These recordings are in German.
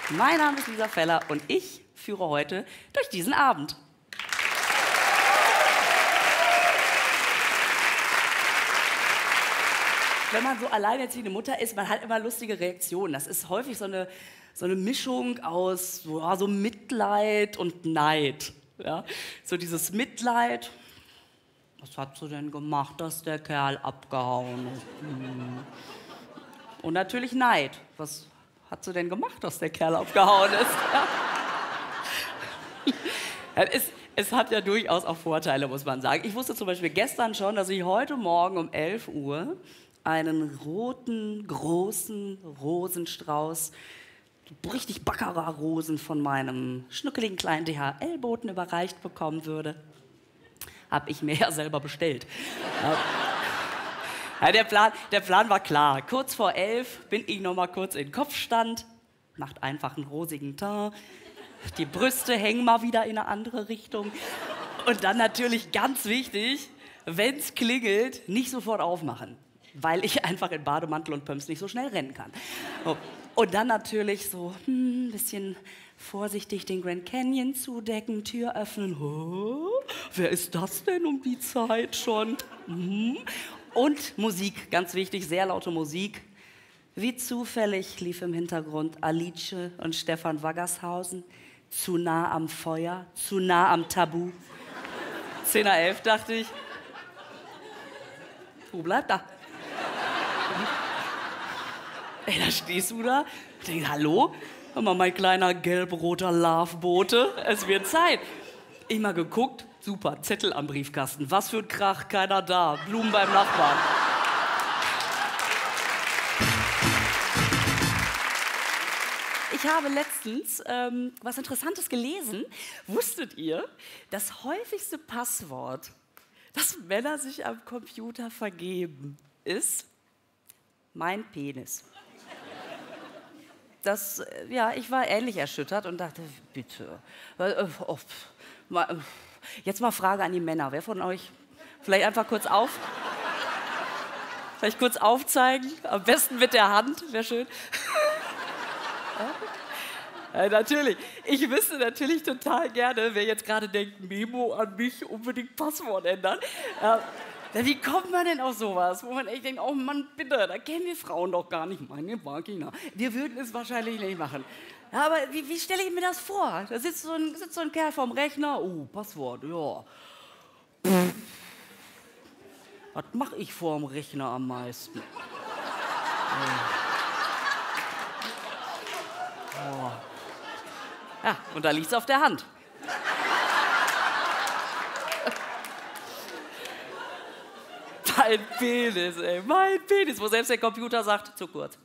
Mein Name ist Lisa Feller und ich führe heute durch diesen Abend. Wenn man so alleinerziehende Mutter ist, man hat immer lustige Reaktionen. Das ist häufig so eine Mischung aus so Mitleid und Neid. Ja? So dieses Mitleid. Was hat sie denn gemacht, dass der Kerl abgehauen ist? Und natürlich Neid. Was hat sie denn gemacht, dass der Kerl abgehauen ist? Es hat ja durchaus auch Vorteile, muss man sagen. Ich wusste zum Beispiel gestern schon, dass ich heute Morgen um 11 Uhr einen roten, großen Rosenstrauß, richtig Baccarat-Rosen von meinem schnuckeligen kleinen DHL-Boten überreicht bekommen würde. Habe ich mir ja selber bestellt. Ja, der Plan war klar. Kurz vor 11 bin ich noch mal kurz in Kopfstand, macht einfach einen rosigen Teint, die Brüste hängen mal wieder in eine andere Richtung. Und dann natürlich ganz wichtig, wenn es klingelt, nicht sofort aufmachen, weil ich einfach in Bademantel und Pumps nicht so schnell rennen kann. Und dann natürlich so ein bisschen vorsichtig den Grand Canyon zudecken, Tür öffnen. Oh, wer ist das denn um die Zeit schon? Und Musik, ganz wichtig, sehr laute Musik. Wie zufällig lief im Hintergrund Alice und Stefan Waggershausen. Zu nah am Feuer, zu nah am Tabu. 10:11 dachte ich, wo bleibt da? Ey, da stehst du da. Ich denke, hallo? Hör mal, mein kleiner gelb-roter Lovebote. Es wird Zeit. Ich mal geguckt, super, Zettel am Briefkasten. Was für ein Krach, keiner da. Blumen beim Nachbarn. Ich habe letztens was Interessantes gelesen. Wusstet ihr, das häufigste Passwort, das Männer sich am Computer vergeben, ist mein Penis? Ich war ähnlich erschüttert und dachte, bitte. Jetzt mal Frage an die Männer. Wer von euch vielleicht einfach kurz vielleicht kurz aufzeigen? Am besten mit der Hand, wäre schön. Ja, natürlich. Ich wüsste natürlich total gerne, wer jetzt gerade denkt, Memo an mich, unbedingt Passwort ändern. Wie kommt man denn auf sowas, wo man echt denkt, oh Mann, bitte, da kennen wir Frauen doch gar nicht. Meine Vagina. Wir würden es wahrscheinlich nicht machen. Ja, aber wie stelle ich mir das vor? Da sitzt so ein Kerl vorm Rechner, oh, Passwort, ja. Was mache ich vorm Rechner am meisten? Oh. Ja, und da liegt es auf der Hand. Mein Penis, ey, mein Penis, wo selbst der Computer sagt, zu kurz.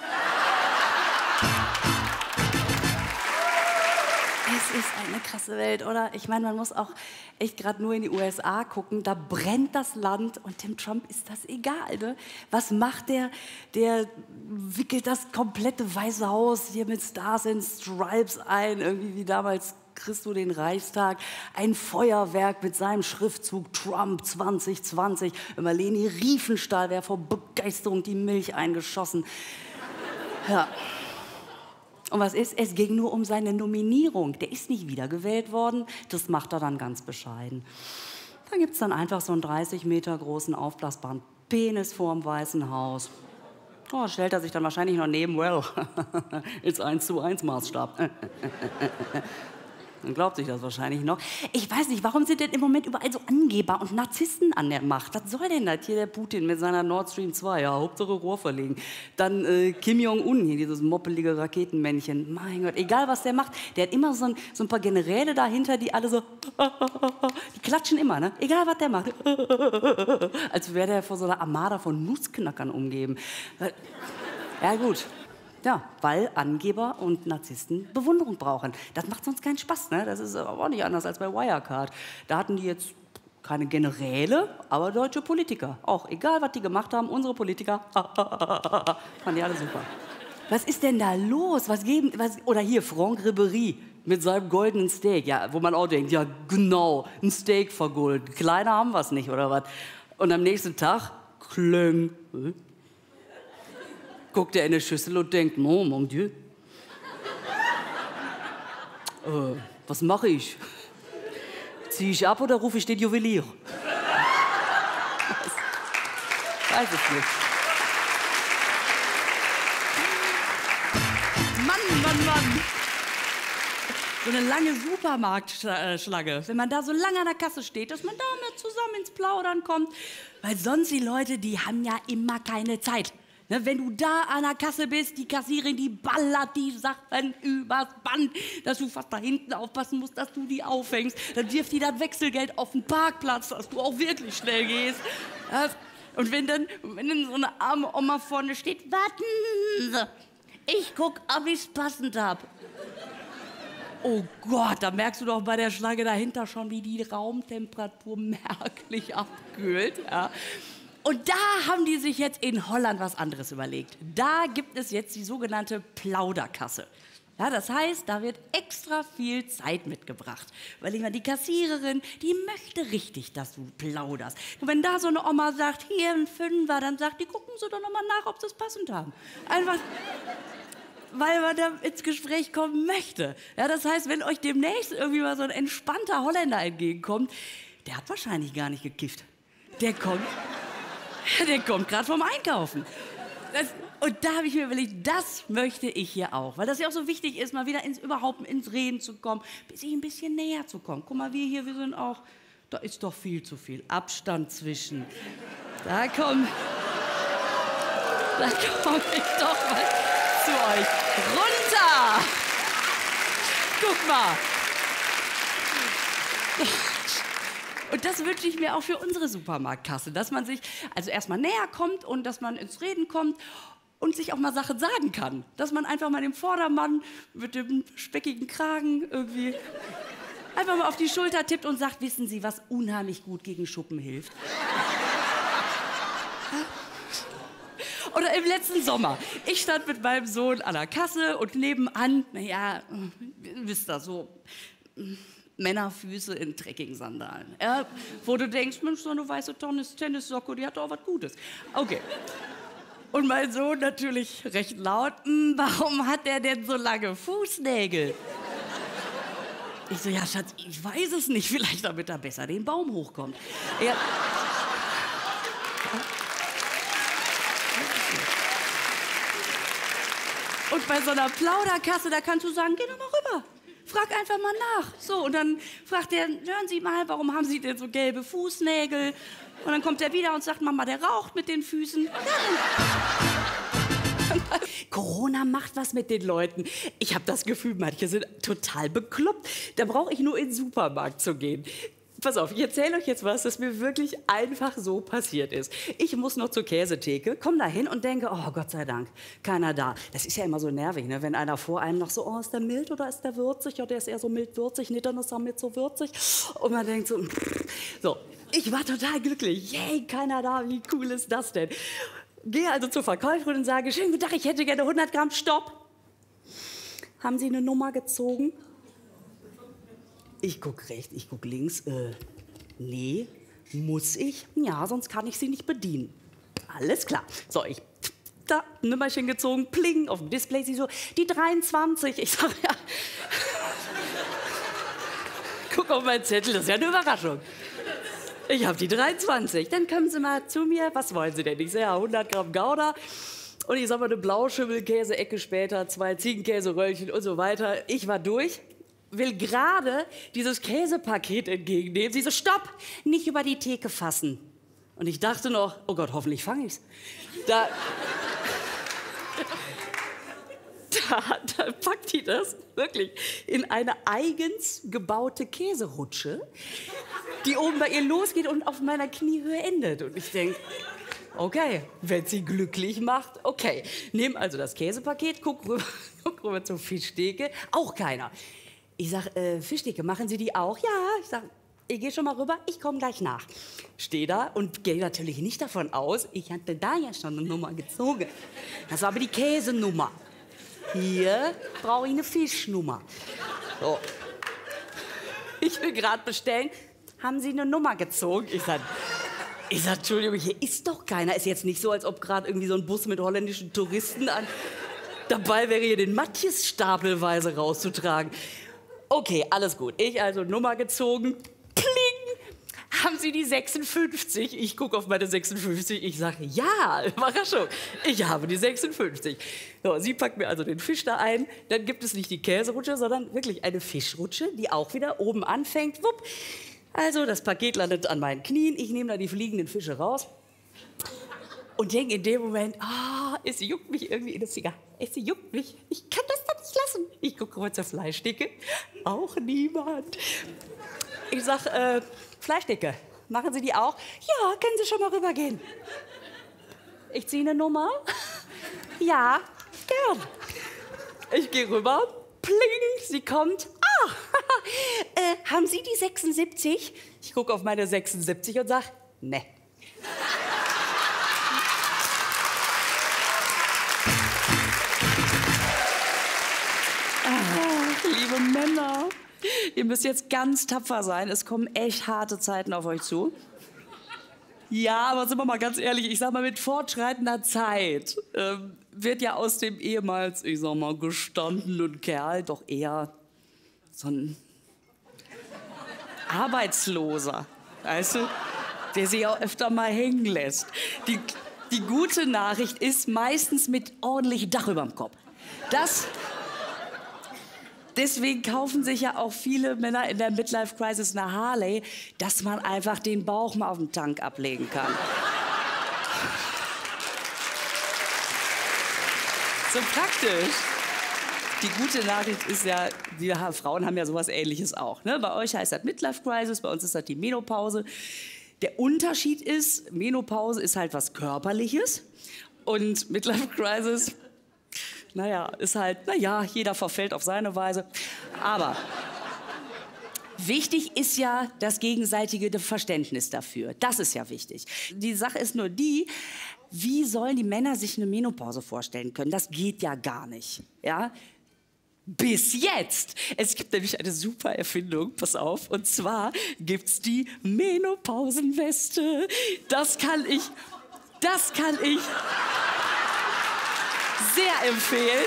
Es ist eine krasse Welt, oder? Ich meine, man muss auch echt gerade nur in die USA gucken, da brennt das Land und dem Trump ist das egal, ne? Was macht der? Der wickelt das komplette Weiße Haus hier mit Stars and Stripes ein, irgendwie wie damals Christo den Reichstag, ein Feuerwerk mit seinem Schriftzug Trump 2020. Immer Leni Riefenstahl wäre vor Begeisterung die Milch eingeschossen. Ja. Und was ist? Es ging nur um seine Nominierung. Der ist nicht wiedergewählt worden. Das macht er dann ganz bescheiden. Dann gibt es dann einfach so einen 30 Meter großen aufblasbaren Penis vorm Weißen Haus. Oh, stellt er sich dann wahrscheinlich noch neben, well, ist 1:1 Maßstab. Dann glaubt sich das wahrscheinlich noch. Ich weiß nicht, warum sind denn im Moment überall so Angeber und Narzissten an der Macht? Was soll denn das hier, der Putin mit seiner Nord Stream 2? Ja, Hauptsache Rohr verlegen. Dann Kim Jong-un, hier dieses moppelige Raketenmännchen. Mein Gott, egal was der macht, der hat immer so ein paar Generäle dahinter, die alle so, die klatschen immer, ne? Egal was der macht. Als wäre der vor so einer Armada von Nussknackern umgeben. Ja gut. Ja, weil Angeber und Narzissten Bewunderung brauchen. Das macht sonst keinen Spaß, ne? Das ist aber auch nicht anders als bei Wirecard. Da hatten die jetzt keine Generäle, aber deutsche Politiker. Auch egal, was die gemacht haben, unsere Politiker, fanden die alle super. Was ist denn da los? Oder hier, Franck Ribéry mit seinem goldenen Steak. Ja, wo man auch denkt, ja genau, ein Steak vergolden. Kleiner haben wir es nicht, oder was? Und am nächsten Tag, klöng. Guckt er in eine Schüssel und denkt, oh mon Dieu. Was mache ich? Ziehe ich ab oder rufe ich den Juwelier? Weiß ich nicht. Mann. So eine lange Supermarktschlange. Wenn man da so lange an der Kasse steht, dass man da mal zusammen ins Plaudern kommt. Weil sonst die Leute, die haben ja immer keine Zeit. Ne, wenn du da an der Kasse bist, die Kassiererin, die ballert die Sachen übers Band, dass du fast da hinten aufpassen musst, dass du die auffängst. Dann wirft die das Wechselgeld auf den Parkplatz, dass du auch wirklich schnell gehst. Und wenn dann so eine arme Oma vorne steht, warten Sie, ich guck, ob ich's passend hab. Oh Gott, da merkst du doch bei der Schlange dahinter schon, wie die Raumtemperatur merklich abkühlt. Ja. Und da haben die sich jetzt in Holland was anderes überlegt. Da gibt es jetzt die sogenannte Plauderkasse. Ja, das heißt, da wird extra viel Zeit mitgebracht. Weil ich meine, die Kassiererin, die möchte richtig, dass du plauderst. Und wenn da so eine Oma sagt, hier ein Fünfer, dann sagt die, gucken Sie doch noch mal nach, ob Sie es passend haben. Einfach, weil man da ins Gespräch kommen möchte. Ja, das heißt, wenn euch demnächst irgendwie mal so ein entspannter Holländer entgegenkommt, der hat wahrscheinlich gar nicht gekifft. Der kommt gerade vom Einkaufen. Und da habe ich mir überlegt, das möchte ich hier auch. Weil das ja auch so wichtig ist, mal wieder überhaupt ins Reden zu kommen, bis ich ein bisschen näher zu kommen. Guck mal, wir sind auch, da ist doch viel zu viel Abstand zwischen. Da komm ich doch mal zu euch runter. Guck mal. Und das wünsche ich mir auch für unsere Supermarktkasse, dass man sich also erstmal näher kommt und dass man ins Reden kommt und sich auch mal Sachen sagen kann. Dass man einfach mal dem Vordermann mit dem speckigen Kragen irgendwie einfach mal auf die Schulter tippt und sagt, wissen Sie, was unheimlich gut gegen Schuppen hilft? Oder im letzten Sommer. Ich stand mit meinem Sohn an der Kasse und nebenan, naja, wisst ihr, so Männerfüße in Trekking-Sandalen. Ja, wo du denkst, Mensch, so eine weiße Tennissocke, die hat doch was Gutes. Okay. Und mein Sohn natürlich recht laut, warum hat der denn so lange Fußnägel? Ich so, ja Schatz, ich weiß es nicht, vielleicht damit er besser den Baum hochkommt. Ja. Und bei so einer Plauderkasse, da kannst du sagen, geh doch mal rüber. Frag einfach mal nach. So, und dann fragt er, hören Sie mal, warum haben Sie denn so gelbe Fußnägel? Und dann kommt er wieder und sagt, Mama, der raucht mit den Füßen. Ja, Corona macht was mit den Leuten. Ich habe das Gefühl, manche sind total bekloppt. Da brauche ich nur in den Supermarkt zu gehen. Pass auf, ich erzähle euch jetzt was, das mir wirklich einfach so passiert ist. Ich muss noch zur Käsetheke, komme da hin und denke, oh Gott sei Dank, keiner da. Das ist ja immer so nervig, ne? Wenn einer vor einem noch so, oh, ist der mild oder ist der würzig? Ja, der ist eher so mild-würzig, nicht, dann ist er mit so würzig. Und man denkt so, so, ich war total glücklich. Yay, keiner da, wie cool ist das denn? Gehe also zur Verkäuferin und sage, schönen guten Tag, ich hätte gerne 100 Gramm, stopp. Haben Sie eine Nummer gezogen? Ich guck rechts, ich guck links. Nee, muss ich? Ja, sonst kann ich sie nicht bedienen. Alles klar. So, ich da Nummerchen gezogen, pling, auf dem Display. Sie so, die 23. Ich sag, ja. Guck auf meinen Zettel, das ist ja eine Überraschung. Ich habe die 23. Dann kommen Sie mal zu mir. Was wollen Sie denn? Ich sage, ja, 100 Gramm Gouda. Und ich sag mal, eine Blauschimmelkäse-Ecke später, 2 Ziegenkäseröllchen und so weiter. Ich war durch. Will gerade dieses Käsepaket entgegennehmen. Sie so, stopp, nicht über die Theke fassen. Und ich dachte noch, oh Gott, hoffentlich fange ich's. Da packt die das wirklich in eine eigens gebaute Käserutsche, die oben bei ihr losgeht und auf meiner Kniehöhe endet. Und ich denke, okay, wenn sie glücklich macht, okay. Nehm also das Käsepaket, guck rüber zur Fischtheke, auch keiner. Ich sag, Fischtheke, machen Sie die auch? Ja, ich sag, ich gehe schon mal rüber, ich komme gleich nach. Stehe da und gehe natürlich nicht davon aus, ich hatte da ja schon eine Nummer gezogen. Das war aber die Käsenummer. Hier brauche ich eine Fischnummer. So. Ich will gerade bestellen, haben Sie eine Nummer gezogen? Ich sag, Entschuldigung, hier ist doch keiner. Ist jetzt nicht so, als ob gerade irgendwie so ein Bus mit holländischen Touristen dabei wäre, hier den Matjes stapelweise rauszutragen. Okay, alles gut. Ich also Nummer gezogen. Pling! Haben Sie die 56? Ich gucke auf meine 56. Ich sage, ja, Überraschung. Ich habe die 56. So, sie packt mir also den Fisch da ein. Dann gibt es nicht die Käserutsche, sondern wirklich eine Fischrutsche, die auch wieder oben anfängt. Wupp. Also das Paket landet an meinen Knien. Ich nehme da die fliegenden Fische raus. Und denke in dem Moment, es juckt mich irgendwie in den Finger. Es juckt mich. Ich kann das doch nicht lassen. Ich gucke kurz zur Fleischdicke. Auch niemand. Ich sag, Fleischdicke, machen Sie die auch? Ja, können Sie schon mal rübergehen. Ich ziehe eine Nummer. Ja, gern. Ich gehe rüber. Pling, sie kommt. Haben Sie die 76? Ich gucke auf meine 76 und sag, ne. Liebe Männer, ihr müsst jetzt ganz tapfer sein. Es kommen echt harte Zeiten auf euch zu. Ja, aber sind wir mal ganz ehrlich, ich sag mal, mit fortschreitender Zeit wird ja aus dem ehemals, ich sag mal, gestandenen Kerl doch eher so ein Arbeitsloser, weißt du, der sich auch öfter mal hängen lässt. Die gute Nachricht ist meistens mit ordentlich Dach überm Kopf. Deswegen kaufen sich ja auch viele Männer in der Midlife-Crisis eine Harley, dass man einfach den Bauch mal auf den Tank ablegen kann. So praktisch. Die gute Nachricht ist ja, wir Frauen haben ja sowas Ähnliches auch. Ne? Bei euch heißt das Midlife-Crisis, bei uns ist das die Menopause. Der Unterschied ist, Menopause ist halt was Körperliches und Midlife-Crisis, naja, ist halt, jeder verfällt auf seine Weise. Aber wichtig ist ja das gegenseitige Verständnis dafür. Das ist ja wichtig. Die Sache ist nur die, wie sollen die Männer sich eine Menopause vorstellen können? Das geht ja gar nicht. Ja? Bis jetzt. Es gibt nämlich eine super Erfindung, pass auf, und zwar gibt's die Menopausenweste. Das kann ich sehr empfehlen.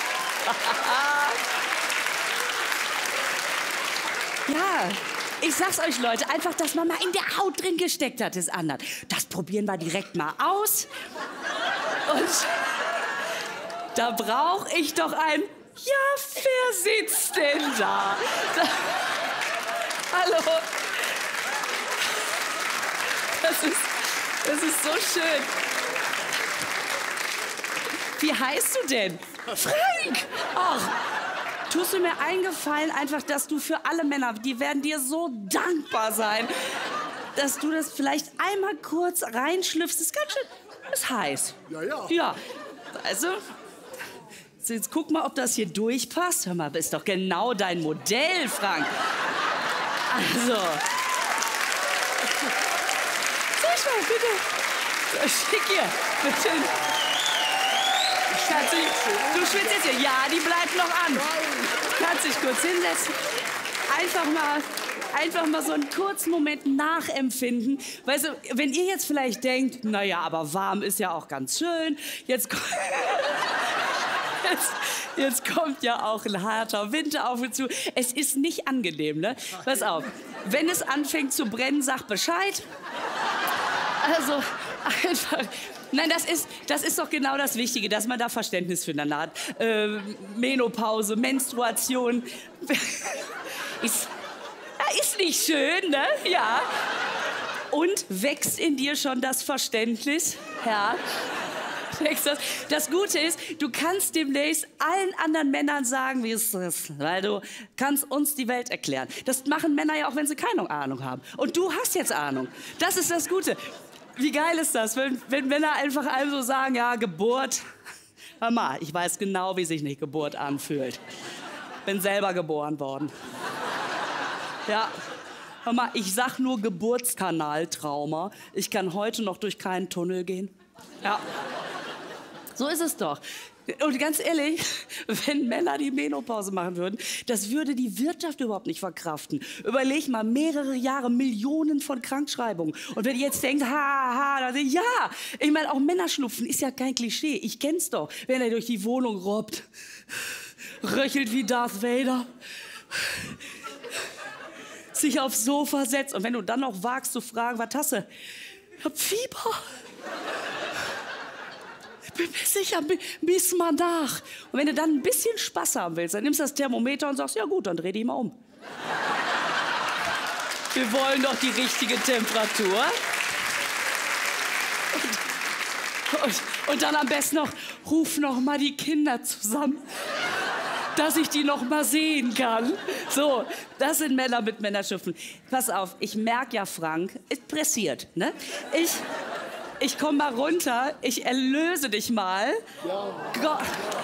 Ja, ich sag's euch, Leute, einfach, dass man mal in der Haut drin gesteckt hat, ist anders. Das probieren wir direkt mal aus. Und da brauche ich doch ein, wer sitzt denn da? Hallo. Das ist so schön. Wie heißt du denn? Frank! Ach, tust du mir eingefallen, einfach, dass du für alle Männer, die werden dir so dankbar sein, dass du das vielleicht einmal kurz reinschlüpfst. Ist ganz schön, ist heiß. Ja. Ja, also, jetzt guck mal, ob das hier durchpasst. Hör mal, das ist doch genau dein Modell, Frank. Also. Sag mal, bitte. Schick hier, bitte. Schatzi, du schwitzt jetzt hier. Ja, die bleibt noch an. Kannst dich kurz hinsetzen. Einfach mal so einen kurzen Moment nachempfinden. Weißt du, wenn ihr jetzt vielleicht denkt, naja, aber warm ist ja auch ganz schön. Jetzt kommt ja auch ein harter Winter auf uns zu. Es ist nicht angenehm, ne? Pass auf, wenn es anfängt zu brennen, sag Bescheid. Also, einfach... Nein, das ist doch genau das Wichtige, dass man da Verständnis füreinander hat. Menopause, Menstruation. Ist nicht schön, ne? Ja. Und wächst in dir schon das Verständnis? Ja. Das Gute ist, du kannst demnächst allen anderen Männern sagen, wie es ist, weil du kannst uns die Welt erklären. Das machen Männer ja auch, wenn sie keine Ahnung haben. Und du hast jetzt Ahnung. Das ist das Gute. Wie geil ist das, wenn Männer einfach einem so sagen, ja, Geburt, hör mal, ich weiß genau, wie sich eine Geburt anfühlt. Bin selber geboren worden. Ja, hör mal, ich sag nur Geburtskanaltrauma. Ich kann heute noch durch keinen Tunnel gehen. Ja, so ist es doch. Und ganz ehrlich, wenn Männer die Menopause machen würden, das würde die Wirtschaft überhaupt nicht verkraften. Überleg mal, mehrere Jahre, Millionen von Krankschreibungen. Und wenn ihr jetzt denkt, dann ja, ich meine, auch Männerschnupfen ist ja kein Klischee. Ich kenn's doch, wenn er durch die Wohnung robbt, röchelt wie Darth Vader. sich aufs Sofa setzt und wenn du dann noch wagst zu fragen, was hast du? Ich hab Fieber. Ich bin mir sicher, miss mal nach. Und wenn du dann ein bisschen Spaß haben willst, dann nimmst du das Thermometer und sagst, ja gut, dann dreh dich mal um. Wir wollen doch die richtige Temperatur. Und dann am besten noch, ruf noch mal die Kinder zusammen, dass ich die noch mal sehen kann. So, das sind Männer mit Männerschiffen. Pass auf, ich merke ja, Frank, es pressiert, ne? Ich komm mal runter, ich erlöse dich mal. Ja. Gott.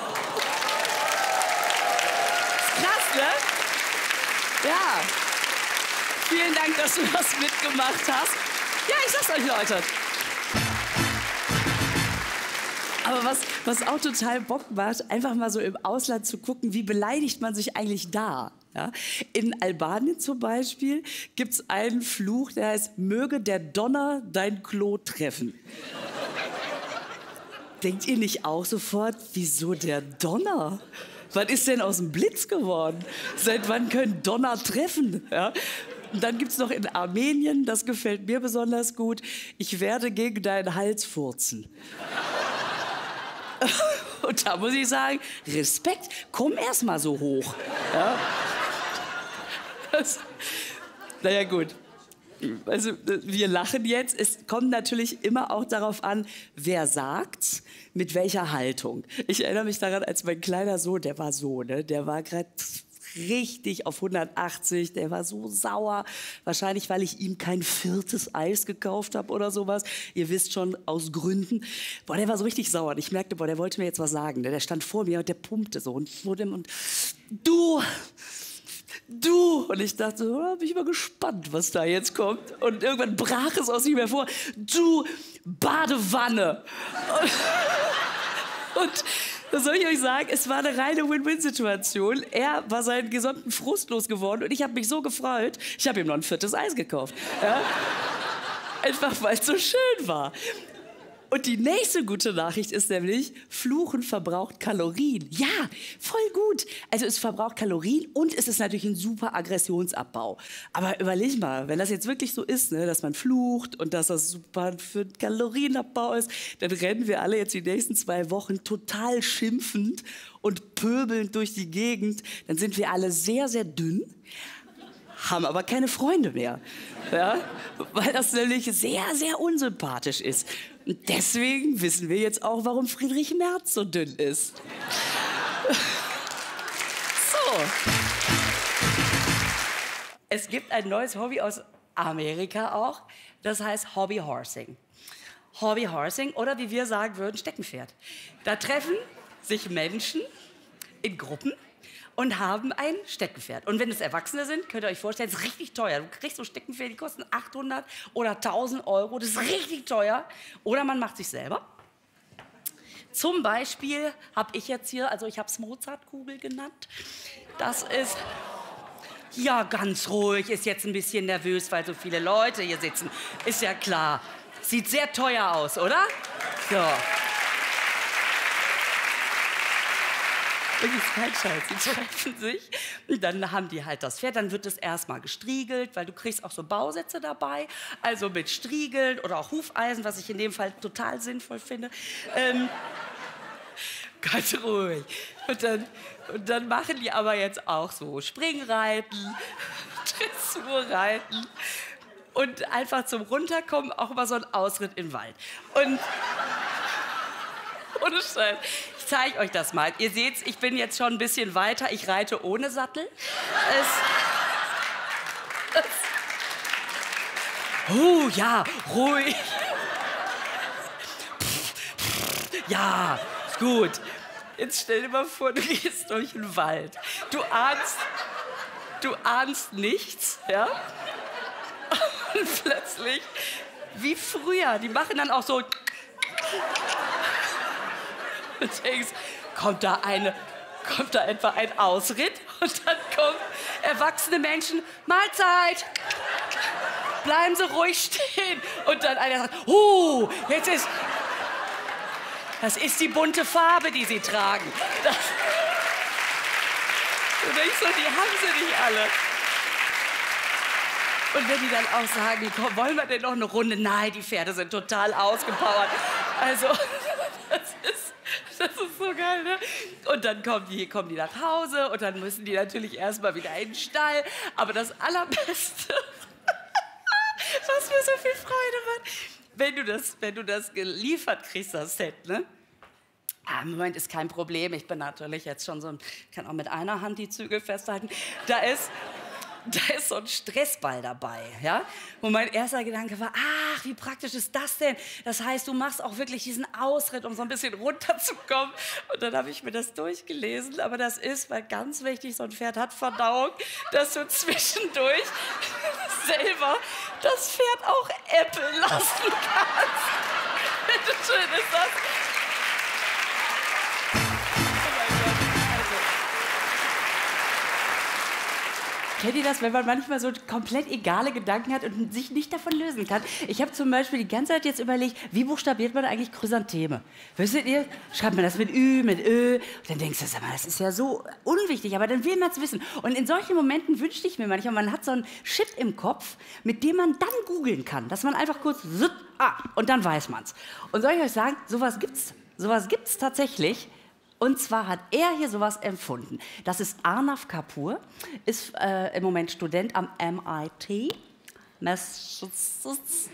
Krass, ne? Ja. Vielen Dank, dass du das mitgemacht hast. Ja, ich sag's euch, Leute. Aber was auch total Bock macht, einfach mal so im Ausland zu gucken, wie beleidigt man sich eigentlich da. Ja? In Albanien zum Beispiel gibt es einen Fluch, der heißt, möge der Donner dein Klo treffen. Denkt ihr nicht auch sofort, wieso der Donner? Was ist denn aus dem Blitz geworden? Seit wann können Donner treffen? Ja? Und dann gibt es noch in Armenien, das gefällt mir besonders gut, ich werde gegen deinen Hals furzen. Und da muss ich sagen, Respekt, komm erst mal so hoch. Ja? Naja, gut. Also, wir lachen jetzt. Es kommt natürlich immer auch darauf an, wer sagt's, mit welcher Haltung. Ich erinnere mich daran, als mein kleiner Sohn, der war so, ne? Der war gerade richtig auf 180, der war so sauer. Wahrscheinlich, weil ich ihm kein 4. Eis gekauft habe oder sowas. Ihr wisst schon, aus Gründen. Boah, der war so richtig sauer. Ich merkte, boah, der wollte mir jetzt was sagen. Der stand vor mir und der pumpte so. Und du! Und ich dachte, oh, bin ich mal gespannt, was da jetzt kommt. Und irgendwann brach es aus ihm hervor. Du Badewanne! Und was soll ich euch sagen? Es war eine reine Win-Win-Situation. Er war seinen gesamten Frust losgeworden und ich habe mich so gefreut. Ich habe ihm noch ein 4. Eis gekauft. Ja? Einfach, weil es so schön war. Und die nächste gute Nachricht ist nämlich, Fluchen verbraucht Kalorien. Ja, voll gut. Also es verbraucht Kalorien und es ist natürlich ein super Aggressionsabbau. Aber überleg mal, wenn das jetzt wirklich so ist, ne, dass man flucht und dass das super für den Kalorienabbau ist, dann rennen wir alle jetzt die nächsten 2 Wochen total schimpfend und pöbelnd durch die Gegend. Dann sind wir alle sehr, sehr dünn, haben aber keine Freunde mehr. Ja? Weil das nämlich sehr, sehr unsympathisch ist. Und deswegen wissen wir jetzt auch, warum Friedrich Merz so dünn ist. So. Es gibt ein neues Hobby aus Amerika auch, das heißt Hobbyhorsing. Hobbyhorsing oder wie wir sagen würden, Steckenpferd. Da treffen sich Menschen in Gruppen und haben ein Steckenpferd. Und wenn es Erwachsene sind, könnt ihr euch vorstellen, das ist richtig teuer. Du kriegst so Steckenpferde, die kosten 800 oder 1000 Euro. Das ist richtig teuer. Oder man macht sich selber. Zum Beispiel habe ich jetzt hier, also ich habe es Mozartkugel genannt. Das ist, ja ganz ruhig, ist jetzt ein bisschen nervös, weil so viele Leute hier sitzen. Ist ja klar. Sieht sehr teuer aus, oder? So. Das ist kein Scheiß, die treffen sich und dann haben die halt das Pferd, dann wird es erstmal gestriegelt, weil du kriegst auch so Bausätze dabei, also mit Striegeln oder auch Hufeisen, was ich in dem Fall total sinnvoll finde. Ganz ruhig. Und dann machen die aber jetzt auch so Springreiten, Dressurreiten und einfach zum Runterkommen auch mal so ein Ausritt im Wald. Und ohne Scheiß. Ich zeige euch das mal. Ihr seht, ich bin jetzt schon ein bisschen weiter. Ich reite ohne Sattel. Ja, ruhig. Ja, ist gut. Jetzt stell dir mal vor, du gehst durch den Wald. Du ahnst nichts, ja? Und plötzlich, wie früher, die machen dann auch so. Und denkst, kommt da etwa ein Ausritt? Und dann kommen erwachsene Menschen, Mahlzeit! Bleiben Sie ruhig stehen. Und dann einer sagt, das ist die bunte Farbe, die Sie tragen. Und ich so, die haben sie nicht alle. Und wenn die dann auch sagen, komm, wollen wir denn noch eine Runde? Nein, die Pferde sind total ausgepowert. Also, das ist so geil, ne? Und dann kommen die nach Hause und dann müssen die natürlich erstmal wieder in den Stall. Aber das Allerbeste, was mir so viel Freude macht, wenn du das geliefert kriegst, das Set, ne? Ah, im Moment ist kein Problem. Ich bin natürlich jetzt schon so, kann auch mit einer Hand die Zügel festhalten. Da ist so ein Stressball dabei, ja? Und mein erster Gedanke war, ach, wie praktisch ist das denn? Das heißt, du machst auch wirklich diesen Ausritt, um so ein bisschen runterzukommen. Und dann habe ich mir das durchgelesen, aber das ist, weil ganz wichtig, so ein Pferd hat Verdauung, dass du zwischendurch selber das Pferd auch äppeln lassen kannst. Bitte schön, ist das... Kennt ihr das, wenn man manchmal so komplett egale Gedanken hat und sich nicht davon lösen kann? Ich habe zum Beispiel die ganze Zeit jetzt überlegt, wie buchstabiert man eigentlich Chrysantheme? Wisst ihr, schreibt man das mit Ü, mit Ö? Und dann denkst du, sag mal, das ist ja so unwichtig, aber dann will man es wissen. Und in solchen Momenten wünschte ich mir manchmal, man hat so einen Chip im Kopf, mit dem man dann googeln kann. Dass man einfach kurz, und dann weiß man's. Und soll ich euch sagen, sowas gibt's tatsächlich. Und zwar hat er hier sowas erfunden. Das ist Arnav Kapoor, ist im Moment Student am MIT, Massachusetts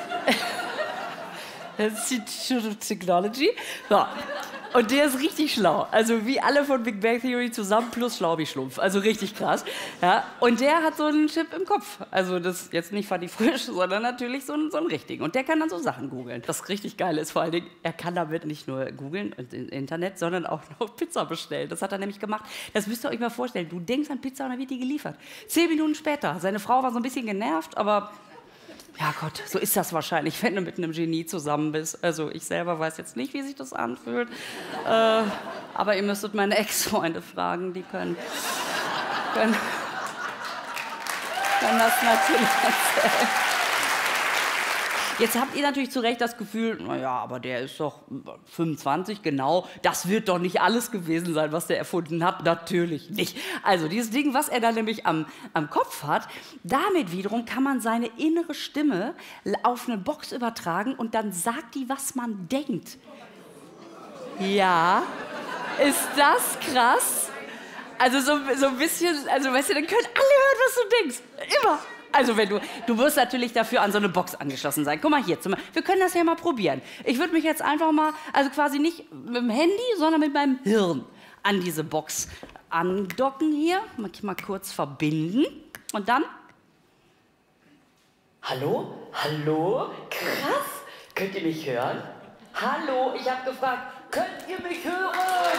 Institute of Technology. Ja. Und der ist richtig schlau. Also wie alle von Big Bang Theory zusammen plus schlau wie Schlumpf. Also richtig krass. Ja. Und der hat so einen Chip im Kopf. Also das jetzt nicht Fanny Frisch, sondern natürlich so einen richtigen. Und der kann dann so Sachen googeln. Das richtig Geile ist vor allen Dingen, er kann damit nicht nur googeln und im Internet, sondern auch noch Pizza bestellen. Das hat er nämlich gemacht. Das müsst ihr euch mal vorstellen. Du denkst an Pizza und dann wird die geliefert. 10 Minuten später. Seine Frau war so ein bisschen genervt, aber... Ja Gott, so ist das wahrscheinlich, wenn du mit einem Genie zusammen bist. Also ich selber weiß jetzt nicht, wie sich das anfühlt. Aber ihr müsstet meine Ex-Freunde fragen, die können das natürlich erzählen. Jetzt habt ihr natürlich zu Recht das Gefühl, naja, aber der ist doch 25, genau. Das wird doch nicht alles gewesen sein, was der erfunden hat. Natürlich nicht. Also dieses Ding, was er da nämlich am Kopf hat, damit wiederum kann man seine innere Stimme auf eine Box übertragen und dann sagt die, was man denkt. Ja, ist das krass? Also so ein bisschen, also weißt du, dann können alle hören, was du denkst. Immer. Also wenn du wirst natürlich dafür an so eine Box angeschlossen sein. Guck mal hier, wir können das ja mal probieren. Ich würde mich jetzt einfach mal, also quasi nicht mit dem Handy, sondern mit meinem Hirn an diese Box andocken hier. Mal kurz verbinden und dann... Hallo? Hallo? Krass! Könnt ihr mich hören? Hallo, ich habe gefragt, könnt ihr mich hören?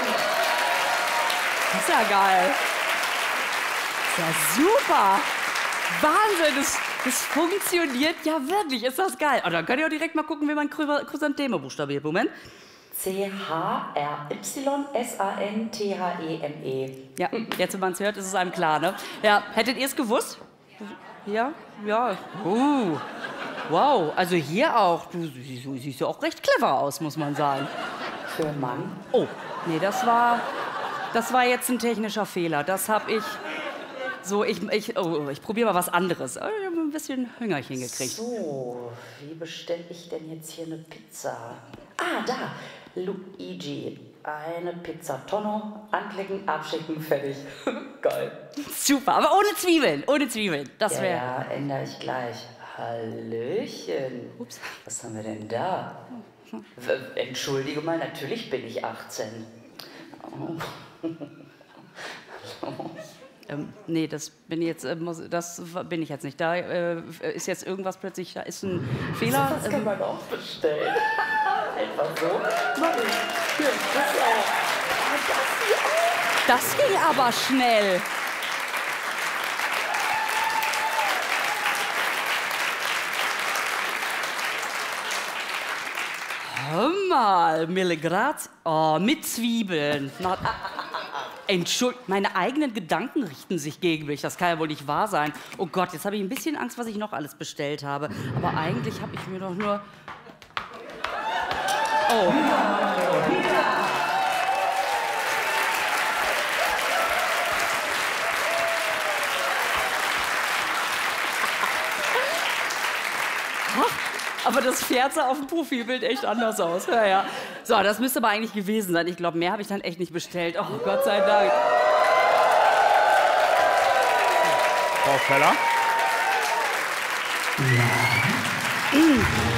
Das ist ja geil. Das ist ja super. Wahnsinn, das funktioniert ja wirklich. Ist das geil? Und dann könnt ihr auch direkt mal gucken, wie man Chrysantheme buchstabiert. Moment. C-H-R-Y-S-A-N-T-H-E-M-E. Ja, jetzt, wenn man es hört, ist es einem klar, ne? Ja, hättet ihr es gewusst? Ja, ja. Wow, also hier auch. Du siehst ja auch recht clever aus, muss man sagen. Für einen Mann? Oh, nee, das war jetzt ein technischer Fehler. Das habe ich... So, ich probiere mal was anderes. Ich habe ein bisschen Hüngerchen gekriegt. So, wie bestelle ich denn jetzt hier eine Pizza? Ah, da. Luigi. Eine Pizza Tonno. Anklicken, abschicken, fertig. Geil. Super, aber ohne Zwiebeln. Ohne Zwiebeln. Das wäre... Ja, ändere ich gleich. Hallöchen. Ups. Was haben wir denn da? Entschuldige mal, natürlich bin ich 18. Oh. Nee, das bin ich jetzt nicht. Da ist jetzt irgendwas plötzlich, da ist ein Fehler. Das kann man auch bestellen. Einfach so. Hier, das ging aber schnell. Hör mal, Mille Graz. Oh, mit Zwiebeln. Entschuldigung, meine eigenen Gedanken richten sich gegen mich. Das kann ja wohl nicht wahr sein. Oh Gott, jetzt habe ich ein bisschen Angst, was ich noch alles bestellt habe. Aber eigentlich habe ich mir doch nur... Oh. Aber das Pferd sah auf dem Profilbild echt anders aus. Ja, ja. So, das müsste aber eigentlich gewesen sein. Ich glaube, mehr habe ich dann echt nicht bestellt. Oh, Gott sei Dank. Frau Feller? Ja.